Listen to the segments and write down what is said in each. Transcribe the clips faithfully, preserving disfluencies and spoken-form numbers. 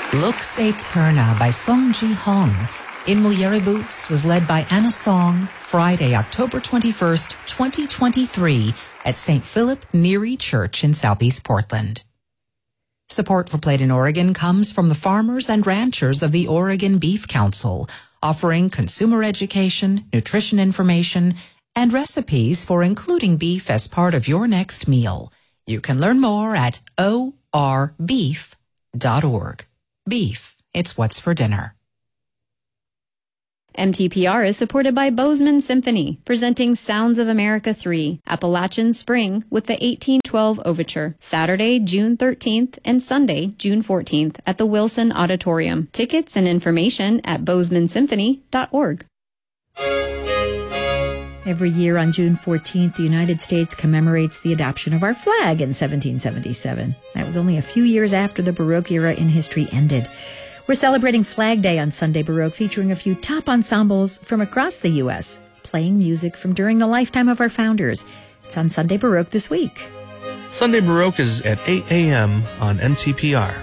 Lux Aeterna by Song Ji-hong in Mulieribus was led by Anna Song Friday, October twenty-first, twenty twenty-three at Saint Philip Neri Church in Southeast Portland. Support for Played in Oregon comes from the farmers and ranchers of the Oregon Beef Council, offering consumer education, nutrition information, and recipes for including beef as part of your next meal. You can learn more at o r beef dot org. Beef, it's what's for dinner. M T P R is supported by Bozeman Symphony, presenting Sounds of America three, Appalachian Spring with the eighteen twelve Overture, Saturday, June thirteenth and Sunday, June fourteenth at the Wilson Auditorium. Tickets and information at bozeman symphony dot org. Every year on June fourteenth, the United States commemorates the adoption of our flag in seventeen seventy-seven. That was only a few years after the Baroque era in history ended. We're celebrating Flag Day on Sunday Baroque, featuring a few top ensembles from across the U S, playing music from during the lifetime of our founders. It's on Sunday Baroque this week. Sunday Baroque is at eight a.m. on M T P R.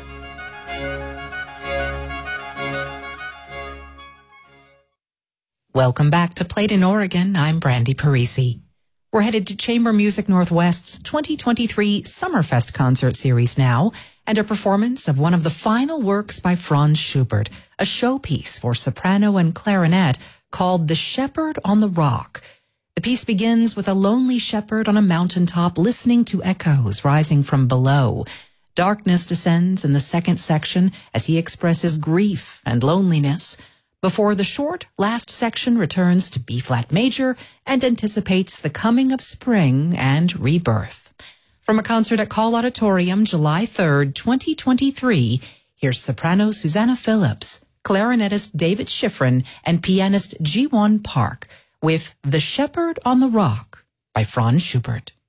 Welcome back to Played in Oregon. I'm Brandy Parisi. We're headed to Chamber Music Northwest's twenty twenty-three Summerfest concert series now, and a performance of one of the final works by Franz Schubert, a showpiece for soprano and clarinet called The Shepherd on the Rock. The piece begins with a lonely shepherd on a mountaintop listening to echoes rising from below. Darkness descends in the second section as he expresses grief and loneliness, before the short last section returns to B-flat major and anticipates the coming of spring and rebirth. From a concert at Call Auditorium, July third, twenty twenty-three, here's soprano Susanna Phillips, clarinetist David Schifrin, and pianist Ji-won Park with The Shepherd on the Rock by Franz Schubert.